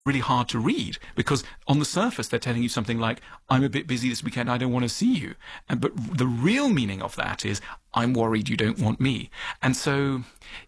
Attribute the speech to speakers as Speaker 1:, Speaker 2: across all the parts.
Speaker 1: really hard to read, because on the surface they're telling you something like, I'm a bit busy this weekend, I don't want to see you. But the real meaning of that is, I'm worried you don't want me. And so,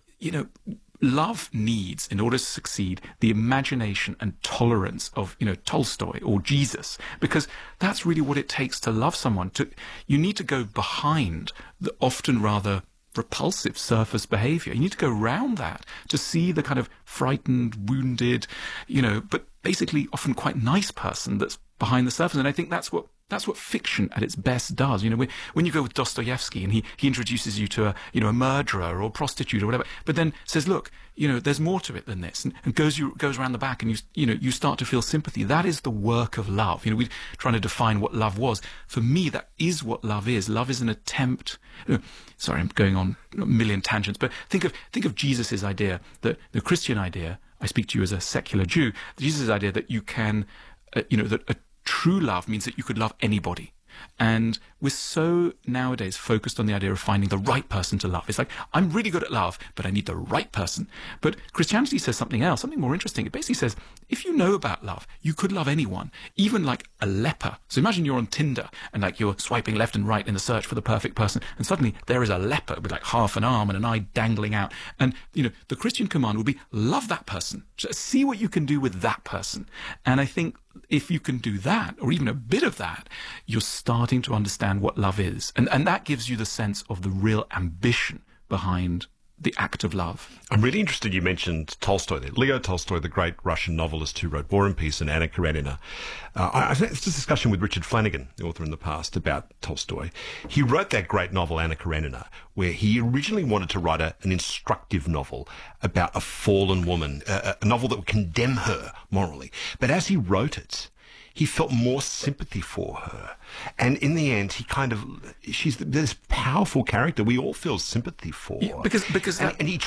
Speaker 1: love needs, in order to succeed, the imagination and tolerance of, Tolstoy or Jesus, because that's really what it takes to love someone. You need to go behind the often rather repulsive surface behavior. You need to go around that to see the kind of frightened, wounded, but basically often quite nice person that's behind the surface. And I think that's what fiction at its best does. When you go with Dostoevsky and he introduces you to a murderer or prostitute or whatever, but then says, look, there's more to it than this, and goes around the back, and you start to feel sympathy. That is the work of love. We're trying to define what love was. For me, that is what love is. Love is an attempt. Sorry, I'm going on a million tangents, but think of Jesus' idea, the Christian idea. I speak to you as a secular Jew. Jesus' idea that you can, that a true love means that you could love anybody. And we're so nowadays focused on the idea of finding the right person to love. It's like, I'm really good at love, but I need the right person. But Christianity says something else, something more interesting. It basically says, if you know about love, you could love anyone, even like a leper. So imagine you're on Tinder and like you're swiping left and right in the search for the perfect person, and suddenly there is a leper with like half an arm and an eye dangling out. And, the Christian command would be, love that person. Just see what you can do with that person. And I think if you can do that, or even a bit of that, you're starting to understand what love is. And that gives you the sense of the real ambition behind the act of love.
Speaker 2: I'm really interested you mentioned Tolstoy there. Leo Tolstoy, the great Russian novelist who wrote War and Peace and Anna Karenina. I've had this discussion with Richard Flanagan, the author in the past, about Tolstoy. He wrote that great novel, Anna Karenina, where he originally wanted to write an instructive novel about a fallen woman, a novel that would condemn her morally. But as he wrote it, he felt more sympathy for her. And in the end, she's this powerful character we all feel sympathy for.
Speaker 1: Yeah, because
Speaker 2: and she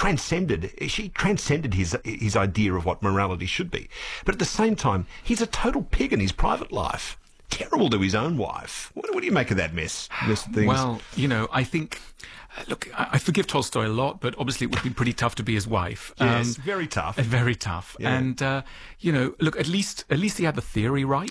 Speaker 2: transcended his idea of what morality should be. But at the same time, he's a total pig in his private life. Terrible to his own wife. What do you make of that mess things?
Speaker 1: Well, I think... Look, I forgive Tolstoy a lot, but obviously it would be pretty tough to be his wife.
Speaker 2: Yes, very tough.
Speaker 1: Very tough. Yeah. And, look, at least he had the theory right.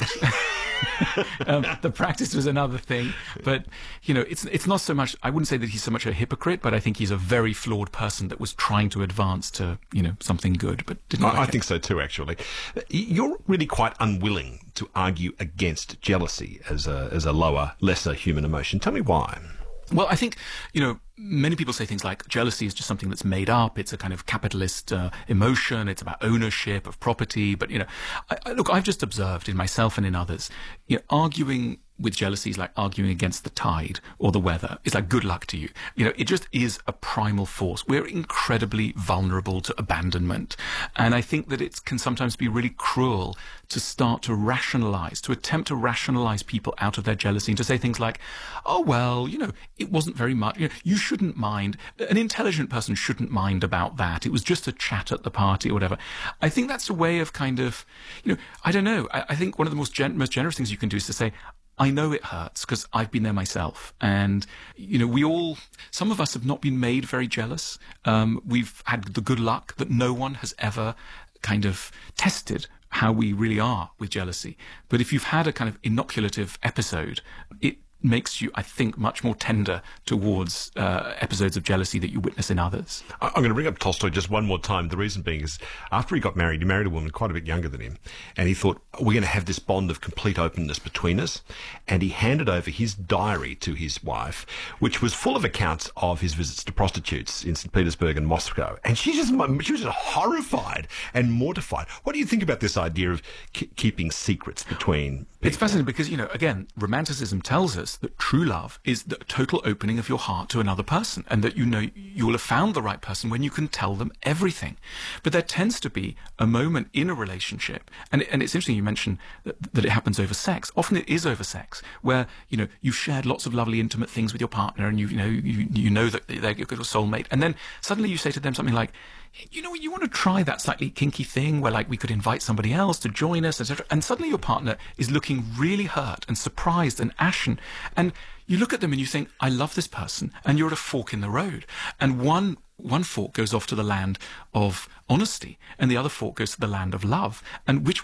Speaker 1: The practice was another thing. But, it's not so much, I wouldn't say that he's so much a hypocrite, but I think he's a very flawed person that was trying to advance to, something good, but didn't
Speaker 2: I think so too, actually. You're really quite unwilling to argue against jealousy as a lower, lesser human emotion. Tell me why.
Speaker 1: Well, I think, many people say things like jealousy is just something that's made up. It's a kind of capitalist emotion. It's about ownership of property. But, look, I've just observed in myself and in others, arguing with jealousy is like arguing against the tide or the weather. It's like, good luck to you. It just is a primal force. We're incredibly vulnerable to abandonment. And I think that it can sometimes be really cruel to start to attempt to rationalize people out of their jealousy and to say things like, oh, well, it wasn't very much. You shouldn't mind. An intelligent person shouldn't mind about that. It was just a chat at the party or whatever. I think that's a way of kind of, I don't know. I think one of the most generous things you can do is to say, I know it hurts because I've been there myself. And, some of us have not been made very jealous. We've had the good luck that no one has ever kind of tested how we really are with jealousy. But if you've had a kind of inoculative episode, it makes you, I think, much more tender towards episodes of jealousy that you witness in others.
Speaker 2: I'm going to bring up Tolstoy just one more time. The reason being is after he got married, he married a woman quite a bit younger than him, and he thought, we're going to have this bond of complete openness between us, and he handed over his diary to his wife, which was full of accounts of his visits to prostitutes in St. Petersburg and Moscow, and she was just horrified and mortified. What do you think about this idea of keeping secrets between people?
Speaker 1: It's fascinating because, again, Romanticism tells us that true love is the total opening of your heart to another person, and that you will have found the right person when you can tell them everything. But there tends to be a moment in a relationship, and it's interesting you mentioned that it happens over sex. Often it is over sex, where you've shared lots of lovely intimate things with your partner, and you know that they're your soulmate, and then suddenly you say to them something like, you want to try that slightly kinky thing where like we could invite somebody else to join us, etc. And suddenly your partner is looking really hurt and surprised and ashen. And you look at them and you think, I love this person. And you're at a fork in the road. And one fork goes off to the land of honesty and the other fork goes to the land of love. And which